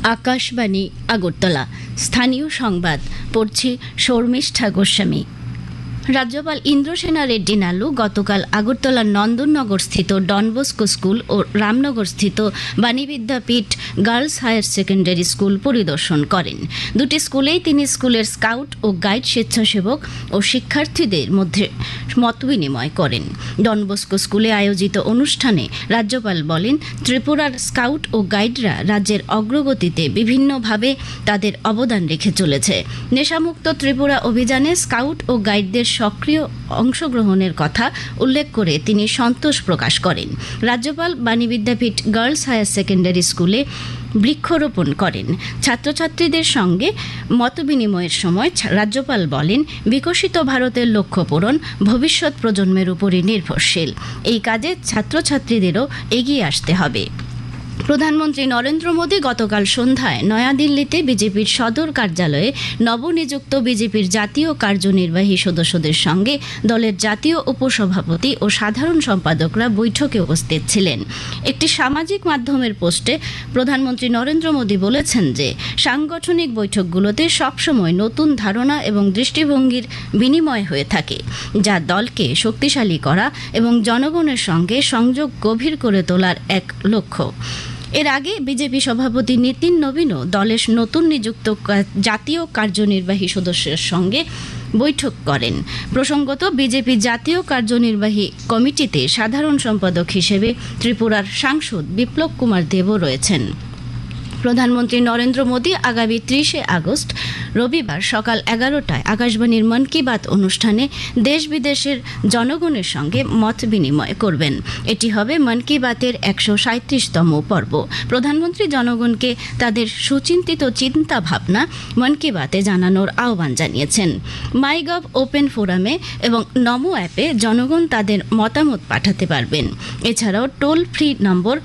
আকাশবাণী আগরতলা স্থানীয় সংবাদ পড়ছি শর্মিষ্ঠা গোস্বামী। রাজ্যপাল ইন্দ্রসেনা রেড্ডি নালু গতকাল আগরতলার নন্দননগর স্থিত ডনবস্কো স্কুল ও রামনগর স্থিত বাণী বিদ্যাপীঠ গার্লস হায়ার সেকেন্ডারি স্কুল পরিদর্শন করেন। দুটি স্কুলেই তিনি স্কুলের স্কাউট ও গাইড স্বেচ্ছাসেবক ও শিক্ষার্থীদের মধ্যে মতবিনিময় করেন। ডনবস্কো স্কুলে আয়োজিত অনুষ্ঠানে রাজ্যপাল বলেন, ত্রিপুরার স্কাউট ও গাইডরা রাজ্যের অগ্রগতিতে বিভিন্নভাবে তাদের অবদান রেখে চলেছে। নেশামুক্ত ত্রিপুরা অভিযানে স্কাউট ও গাইডদের সক্রিয় অংশগ্রহণের কথা উল্লেখ করে তিনি সন্তোষ প্রকাশ করেন। রাজ্যপাল বাণী বিদ্যাপীঠ গার্লস হায়ার সেকেন্ডারি স্কুলে বৃক্ষরোপণ করেন। ছাত্রছাত্রীদের সঙ্গে মতবিনিময়ের সময় রাজ্যপাল বলেন, বিকশিত ভারতের লক্ষ্য পূরণ ভবিষ্যৎ প্রজন্মের উপরই নির্ভরশীল। এই কাজে ছাত্রছাত্রীদেরও এগিয়ে আসতে হবে। প্রধানমন্ত্রী নরেন্দ্র মোদী গতকাল সন্ধ্যায় নয়াদিল্লিতে বিজেপির সদর কার্যালয়ে নবনিযুক্ত বিজেপির জাতীয় কার্যনির্বাহী সদস্যদের সঙ্গে দলের জাতীয় উপসভাপতি ও সাধারণ সম্পাদকরা বৈঠকে উপস্থিত ছিলেন। একটি সামাজিক মাধ্যমের পোস্টে প্রধানমন্ত্রী নরেন্দ্র মোদী বলেছেন যে সাংগঠনিক বৈঠকগুলোতে সবসময় নতুন ধারণা এবং দৃষ্টিভঙ্গির বিনিময় হয়ে থাকে, যা দলকে শক্তিশালী করা এবং জনগণের সঙ্গে সংযোগ গভীর করে তোলার এক লক্ষ্য। এর আগে বিজেপি সভাপতি নীতিন নবীনও দলের নতুন নিযুক্ত জাতীয় কার্যনির্বাহী সদস্যের সঙ্গে বৈঠক করেন। প্রসঙ্গত, বিজেপি জাতীয় কার্যনির্বাহী কমিটিতে সাধারণ সম্পাদক হিসেবে ত্রিপুরার সাংসদ বিপ্লব কুমার দেবও রয়েছেন। প্রধানমন্ত্রী নরেন্দ্র মোদী আগামী 30শে আগস্ট রবিবার সকাল 11টায় আকাশবাণীর মন কি বাত অনুষ্ঠানে দেশ বিদেশের জনগণের সঙ্গে মত বিনিময় করবেন। এটি হবে মন কি বাতের 137তম পর্ব। প্রধানমন্ত্রী জনগণকে তাদের সুচিন্তিত চিন্তা ভাবনা মন কি বাতে জানানোর আহ্বান জানিয়েছেন। মাইগভ ওপেন ফোরামে এবং নমো অ্যাপে জনগণ তাদের মতামত পাঠাতে পারবেন। এছাড়াও টোল ফ্রি নম্বর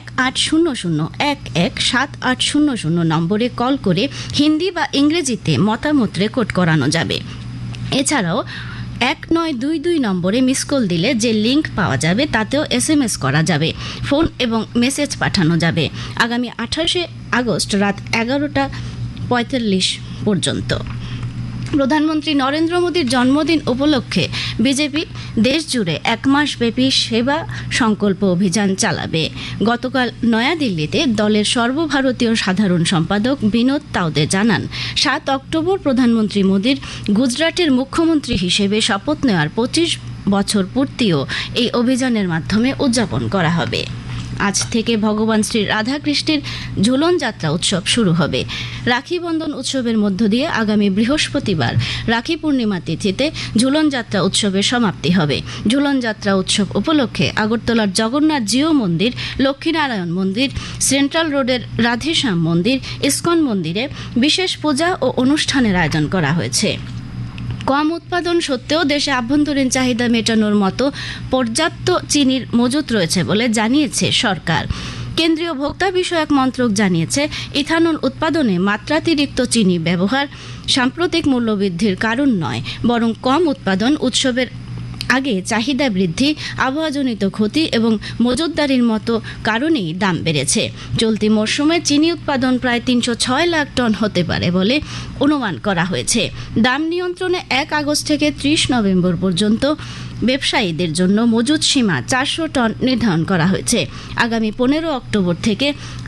1800117800 নম্বরে কল করে হিন্দি বা ইংরেজিতে মতামত রেকর্ড করানো যাবে। এছাড়াও 1922 নম্বরে মিস কল দিলে যে লিঙ্ক পাওয়া যাবে তাতেও SMS করা যাবে, ফোন এবং মেসেজ পাঠানো যাবে। আগামী 28শে আগস্ট রাত 11:45 পর্যন্ত। প্রধানমন্ত্রী নরেন্দ্র মোদীর জন্মদিন উপলক্ষে বিজেপি দেশ জুড়ে 1 মাস ব্যাপী সেবা সংকল্প অভিযান চালাবে। গতকাল নয়াদিল্লিতে দলের সর্বভারতীয় সাধারণ সম্পাদক বিনোদ তাওদে জানান, 7 অক্টোবর প্রধানমন্ত্রী মোদীর গুজরাটের মুখ্যমন্ত্রী হিসেবে শপথ নেওয়ার 25 বছর পূর্তিও এই অভিযানের মাধ্যমে উদযাপন করা হবে। আজ থেকে ভগবান শ্রী রাধাকৃষ্ণের ঝুলন যাত্রা উৎসব শুরু হবে। রাখি বন্ধন উৎসবের মধ্য দিয়ে আগামী বৃহস্পতিবার রাখি পূর্ণিমা তিথিতে ঝুলন যাত্রা উৎসবের সমাপ্তি হবে। ঝুলন যাত্রা উৎসব উপলক্ষে আগরতলার জগন্নাথ জিও মন্দির, লক্ষ্মীনারায়ণ মন্দির, সেন্ট্রাল রোডের রাধেশ্যাম মন্দির, ইস্কন মন্দিরে বিশেষ পূজা ও অনুষ্ঠানের আয়োজন করা হয়েছে। কম উৎপাদন সত্ত্বেও দেশে আভ্যন্তরীণ চাহিদা মেটানোর মতো পর্যাপ্ত চিনির মজুত রয়েছে বলে জানিয়েছে সরকার। কেন্দ্রীয় ভোক্তা বিষয়ক মন্ত্রক জানিয়েছে, ইথানল উৎপাদনে মাত্রাতিরিক্ত চিনি ব্যবহার সাম্প্রতিক মূল্যবৃদ্ধির কারণ নয়, বরং কম উৎপাদন, উৎসবের আগে চাহিদা বৃদ্ধি, আবহাওয়াজনিত ক্ষতি এবং মজুতদারির মতো কারণেই দাম বেড়েছে। চলতি মরশুমে চিনি উৎপাদন প্রায় 306 লাখ টন হতে পারে বলে অনুমান করা হয়েছে। দাম নিয়ন্ত্রণে 1 আগস্ট থেকে 30 নভেম্বর পর্যন্ত ব্যবসায়ীদের জন্য মজুত সীমা 400 টন নির্ধারণ করা হয়েছে। আগামী 15 অক্টোবর থেকে